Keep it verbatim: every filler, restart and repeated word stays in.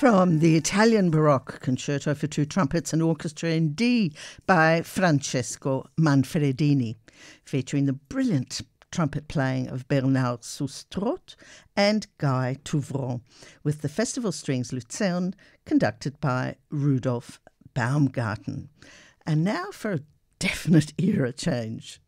from the Italian Baroque Concerto for Two Trumpets and Orchestra in D by Francesco Manfredini, featuring the brilliant trumpet playing of Bernard Seustrot and Guy Touvron, with the Festival Strings Lucerne conducted by Rudolf Baumgarten. And now for a definite era change.